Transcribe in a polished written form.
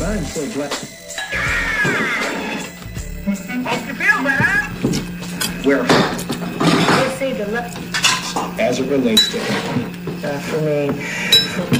But I'm so glad. Hope you feel better. Where? They say the left. As it relates to For me.